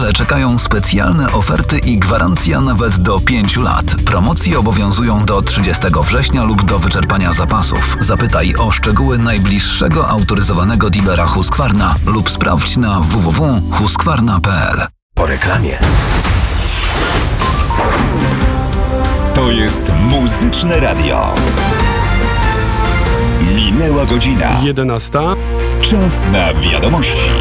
ale czekają specjalne oferty i gwarancja nawet do 5 lat. Promocje obowiązują do 30 września lub do wyczerpania zapasów. Zapytaj o szczegóły najbliższego autoryzowanego dealera Husqvarna lub sprawdź na www.husqvarna.pl. Po reklamie. To jest Muzyczne Radio. Minęła godzina. 11. Czas na wiadomości.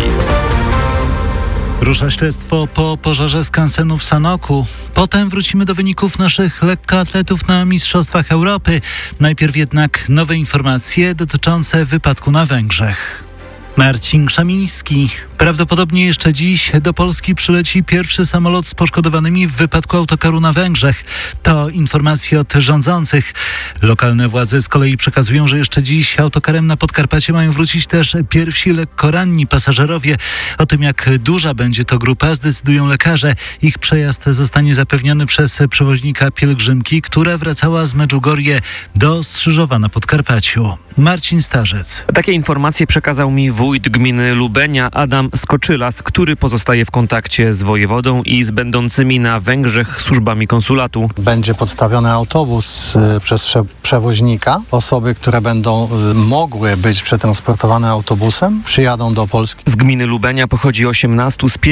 Rusza śledztwo po pożarze skansenu w Sanoku. Potem wrócimy do wyników naszych lekkoatletów na Mistrzostwach Europy. Najpierw jednak nowe informacje dotyczące wypadku na Węgrzech. Marcin Krzemiński. Prawdopodobnie jeszcze dziś do Polski przyleci pierwszy samolot z poszkodowanymi w wypadku autokaru na Węgrzech. To informacje od rządzących. Lokalne władze z kolei przekazują, że jeszcze dziś autokarem na Podkarpacie mają wrócić też pierwsi lekko ranni pasażerowie. O tym, jak duża będzie to grupa, zdecydują lekarze. Ich przejazd zostanie zapewniony przez przewoźnika pielgrzymki, która wracała z Medjugorje do Strzyżowa na Podkarpaciu. Marcin Starzec. Takie informacje przekazał mi wójt gminy Lubenia Adam Skoczylas, który pozostaje w kontakcie z wojewodą i z będącymi na Węgrzech służbami konsulatu. Będzie podstawiony autobus przez przewoźnika. Osoby, które będą mogły być przetransportowane autobusem, przyjadą do Polski. Z gminy Lubenia pochodzi 18 z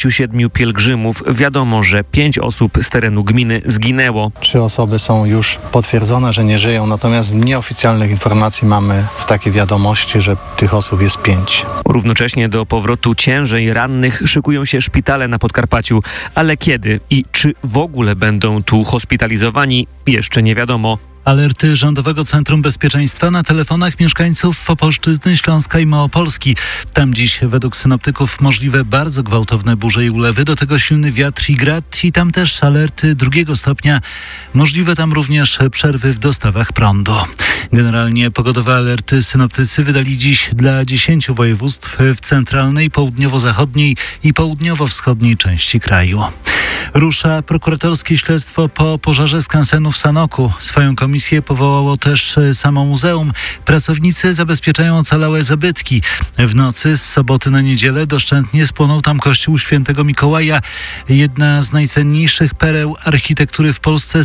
57 pielgrzymów. Wiadomo, że 5 osób z terenu gminy zginęło. 3 osoby są już potwierdzone, że nie żyją, natomiast z nieoficjalnych informacji mamy w takiej wiadomości, że tych osób jest 5. Równocześnie do powrotu ciężej rannych szykują się szpitale na Podkarpaciu, ale kiedy i czy w ogóle będą tu hospitalizowani, jeszcze nie wiadomo. Alerty Rządowego Centrum Bezpieczeństwa na telefonach mieszkańców Opolszczyzny, Śląska i Małopolski. Tam dziś według synoptyków możliwe bardzo gwałtowne burze i ulewy, do tego silny wiatr i grad i tam też alerty 2 stopnia. Możliwe tam również przerwy w dostawach prądu. Generalnie pogodowe alerty synoptycy wydali dziś dla 10 województw w centralnej, południowo-zachodniej i południowo-wschodniej części kraju. Rusza prokuratorskie śledztwo po pożarze skansenu w Sanoku. Swoją komisję powołało też samo muzeum. Pracownicy zabezpieczają ocalałe zabytki. W nocy z soboty na niedzielę doszczętnie spłonął tam kościół Świętego Mikołaja. Jedna z najcenniejszych pereł architektury w Polsce z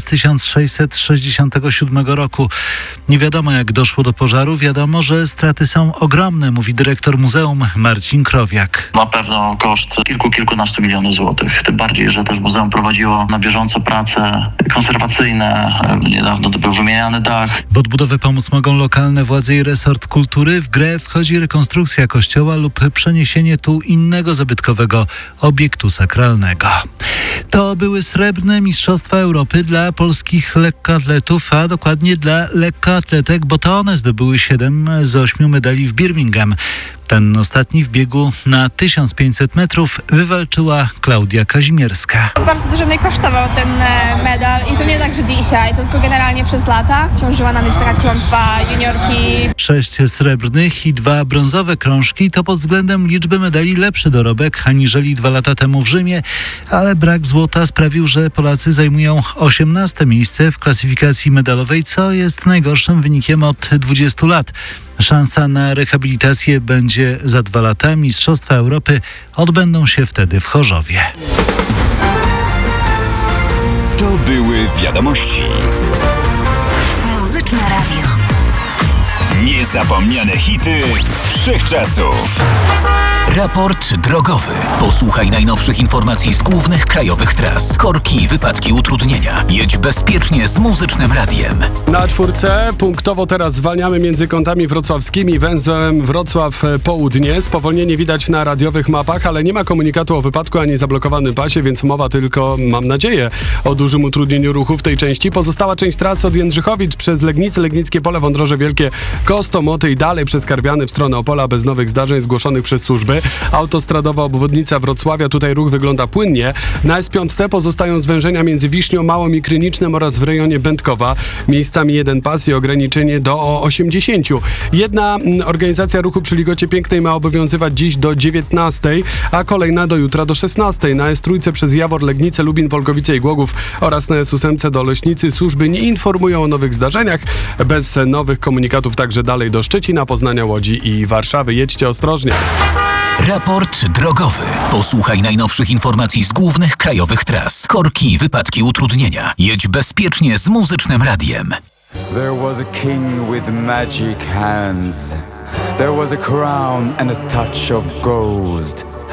1667 roku. Nie wiadomo, jak doszło do pożaru. Wiadomo, że straty są ogromne, mówi dyrektor muzeum Marcin Krowiak. Na pewno koszt kilkunastu milionów złotych. Tym bardziej, że też muzeum prowadziło na bieżąco prace konserwacyjne. Niedawno to był wymieniany dach. W odbudowę pomóc mogą lokalne władze i resort kultury. W grę wchodzi rekonstrukcja kościoła lub przeniesienie tu innego zabytkowego obiektu sakralnego. To były srebrne Mistrzostwa Europy dla polskich lekkoatletów, a dokładnie dla lekkoatletek, bo to one zdobyły 7 z 8 medali w Birmingham. Ten ostatni w biegu na 1500 metrów wywalczyła Klaudia Kazimierska. Bardzo dużo mnie kosztował ten medal i to nie tak, że dzisiaj, tylko generalnie przez lata. Ciążyła na mnie taka klątwa juniorki. 6 srebrnych i 2 brązowe krążki to pod względem liczby medali lepszy dorobek aniżeli 2 lata temu w Rzymie, ale brak złota sprawił, że Polacy zajmują 18 miejsce w klasyfikacji medalowej, co jest najgorszym wynikiem od 20 lat. Szansa na rehabilitację będzie za 2 lata. Mistrzostwa Europy odbędą się wtedy w Chorzowie. To były wiadomości. Muzyczne Radio. Niezapomniane hity wszechczasów. Raport drogowy. Posłuchaj najnowszych informacji z głównych krajowych tras. Korki, wypadki, utrudnienia. Jedź bezpiecznie z Muzycznym Radiem. Na 4 punktowo teraz zwalniamy między kątami wrocławskimi, węzłem Wrocław Południe. Spowolnienie widać na radiowych mapach, ale nie ma komunikatu o wypadku ani zablokowanym pasie, więc mowa tylko, mam nadzieję, o dużym utrudnieniu ruchu w tej części. Pozostała część trasy od Jędrzychowic przez Legnicy, Legnickie Pole, Wądroże Wielkie, Kostomoty i dalej przez Karwiany w stronę Opola bez nowych zdarzeń zgłoszonych przez służby. Autostradowa obwodnica Wrocławia, tutaj ruch wygląda płynnie. Na S5 pozostają zwężenia między Wiśnią Małą i Krynicznym oraz w rejonie Będkowa. Miejscami 1 pas i ograniczenie do 80. Jedna organizacja ruchu przy Ligocie Pięknej ma obowiązywać dziś do 19, a kolejna do jutra do 16. Na S3 przez Jawor, Legnicę, Lubin, Polkowice i Głogów oraz na S8 do Leśnicy służby nie informują o nowych zdarzeniach. Bez nowych komunikatów także dalej do Szczecina, Poznania, Łodzi i Warszawy. Jedźcie ostrożnie. Raport drogowy. Posłuchaj najnowszych informacji z głównych krajowych tras. Korki, wypadki, utrudnienia. Jedź bezpiecznie z Muzycznym Radiem. There was a king with magic hands. There was a crown and a touch of gold.